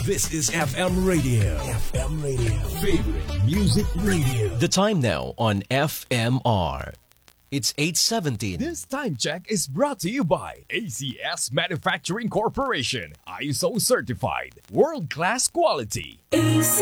This is FM Radio. FM Radio. Favorite Music Radio. The time now on FMR. It's 8:17. This time check is brought to you by ACS Manufacturing Corporation. ISO certified. World-class quality.